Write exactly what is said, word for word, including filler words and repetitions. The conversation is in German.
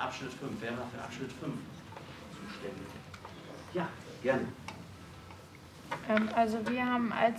Abschnitt fünf. Wer war für Abschnitt fünf zuständig? Ja, gerne. Ähm, also wir haben als